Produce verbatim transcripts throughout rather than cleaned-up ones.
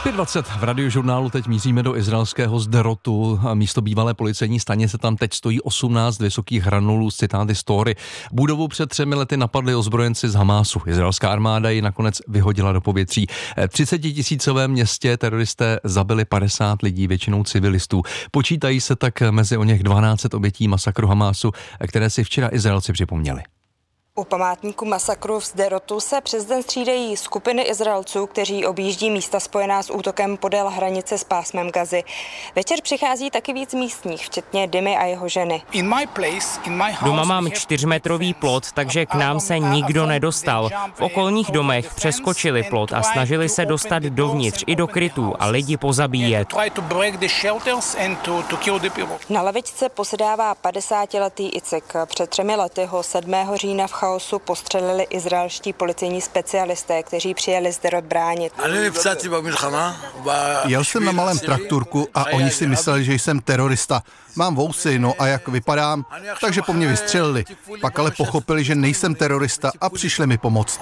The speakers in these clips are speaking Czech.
pět dvacet v Radiožurnálu teď míříme do izraelského Sderotu. Místo bývalé policejní stanice tam teď stojí osmnáct vysokých hranolů z citáty z Tóry. Budovu před třemi lety napadli ozbrojenci z Hamásu. Izraelská armáda ji nakonec vyhodila do povětří. V třicetitisícovém městě teroristé zabili padesát lidí, většinou civilistů. Počítají se tak mezi o něch dvanáct obětí masakru Hamásu, které si včera Izraelci připomněli. U památníku masakru v Sderotu se přes den střídají skupiny Izraelců, kteří objíždí místa spojená s útokem podél hranice s pásmem Gazy. Večer přichází taky víc místních, včetně Dimy a jeho ženy. Doma mám čtyřmetrový plot, takže k nám se nikdo nedostal. V okolních domech přeskočili plot a snažili se dostat dovnitř i do krytů a lidi pozabíjet. Na lavičce posedává padesátiletý Icik. Před třemi lety ho sedmého října v chaosu postřelili izraelští policejní specialisté, kteří přijeli Sderot bránit. Jel jsem na malém traktorku a oni si mysleli, že jsem terorista. Mám vousy, no a jak vypadám, takže po mně vystřelili. Pak ale pochopili, že nejsem terorista a přišli mi pomoct.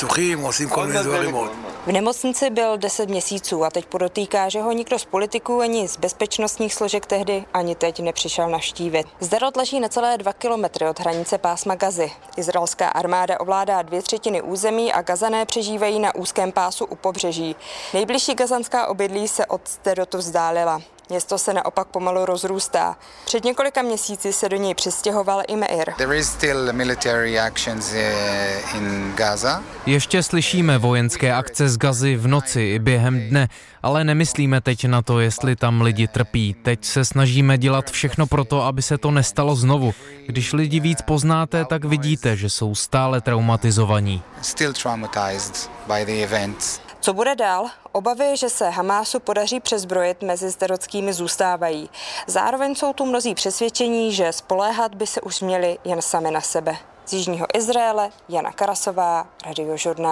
V nemocnici byl deset měsíců a teď podotýká, že ho nikdo z politiků ani z bezpečnostních složek tehdy ani teď nepřišel navštívit. Sderot leží necelé dva kilometry od hranice pásma Gazy. Izraelská armáda ovládá dvě třetiny území a Gazané přežívají na úzkém pásu u pobřeží. Nejbližší gazanská obydlí se od Sderotu vzdálila. Město se naopak pomalu rozrůstá. Před několika měsíci se do něj přistěhoval i Meir. Ještě slyšíme vojenské akce z Gazy v noci i během dne, ale nemyslíme teď na to, jestli tam lidi trpí. Teď se snažíme dělat všechno pro to, aby se to nestalo znovu. Když lidi víc poznáte, tak vidíte, že jsou stále traumatizovaní. Co bude dál? Obavy, že se Hamásu podaří přezbrojit mezi sderotskými zůstávají. Zároveň jsou tu mnozí přesvědčení, že spoléhat by se už měli jen sami na sebe. Z jižního Izraele Jana Karasová, Radiožurnál.